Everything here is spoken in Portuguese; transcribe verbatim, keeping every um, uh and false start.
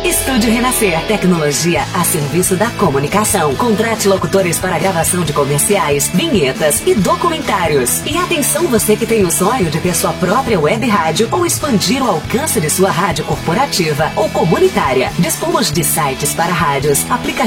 Estúdio Renascer, tecnologia a serviço da comunicação. Contrate locutores para gravação de comerciais, vinhetas e documentários. E atenção você que tem o sonho de ter sua própria web rádio ou expandir o alcance de sua rádio corporativa ou comunitária. Dispomos de sites para rádios, aplicativos